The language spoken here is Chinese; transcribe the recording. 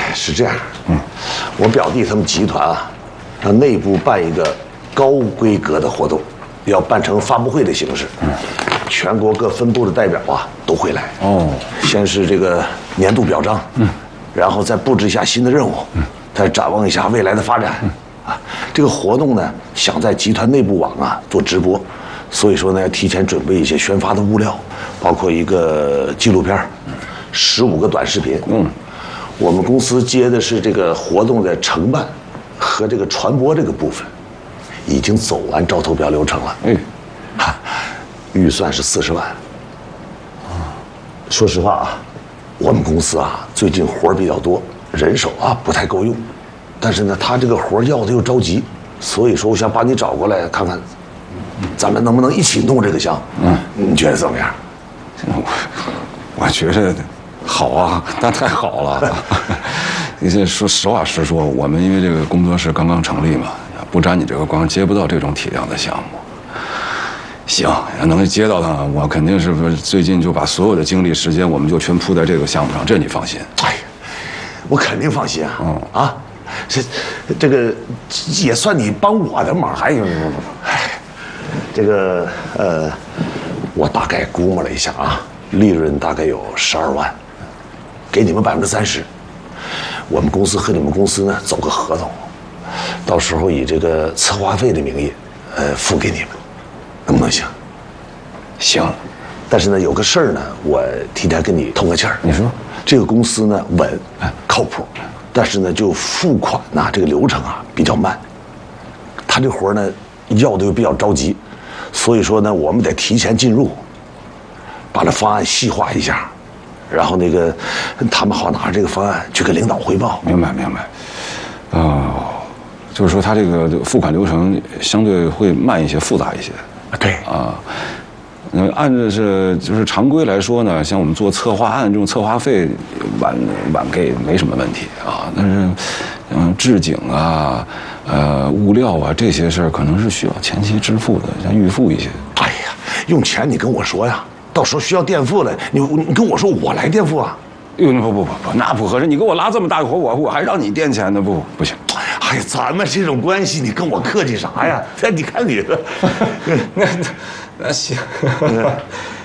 是这样，我表弟他们集团啊，让内部办一个高规格的活动，要办成发布会的形式，全国各分部的代表啊都会来。哦，先是这个年度表彰，然后再布置一下新的任务，再展望一下未来的发展。啊，这个活动呢，想在集团内部网啊做直播，所以说呢，要提前准备一些宣发的物料，包括一个纪录片，15个短视频。我们公司接的是这个活动的承办和这个传播这个部分，已经走完招投标流程了。预算是40万。说实话啊，我们公司啊最近活比较多，人手啊不太够用。但是呢，他这个活要的又着急，所以说我想把你找过来看看，咱们能不能一起弄这个项目？你觉得怎么样？ 我觉得好啊，那太好了。你这说实话实说，我们因为这个工作室刚刚成立嘛，不沾你这个光，接不到这种体量的项目。行，要能接到它，我肯定是最近就把所有的精力时间，我们就全扑在这个项目上，这你放心。 哎呀，我肯定放心啊。这个也算你帮我的忙。哎呦，这个我大概估摸了一下啊，利润大概有12万，给你们30%。我们公司和你们公司呢走个合同，到时候以这个策划费的名义，付给你们，能不能行？ 行， 但是呢，有个事儿呢，我提前跟你通个气儿。 你说， 这个公司呢稳，靠谱。但是呢，就付款呐，这个流程啊比较慢，他这活呢要的又比较着急，所以说呢，我们得提前进入，把这方案细化一下，然后那个他们好拿着这个方案去跟领导汇报。 明白。就是说他这个付款流程相对会慢一些，复杂一些。 对啊。按照就是常规来说呢，像我们做策划案这种策划费晚给没什么问题啊，但是置景啊、物料啊这些事儿可能是需要前期支付的，像预付一些。 哎呀，用钱你跟我说呀，到时候需要垫付了，你跟我说，我来垫付啊。 哟，不，那不合适，你给我拉这么大个活，我还让你垫钱呢，不行。 哎，咱们这种关系，你跟我客气啥呀？你看你的， 那行。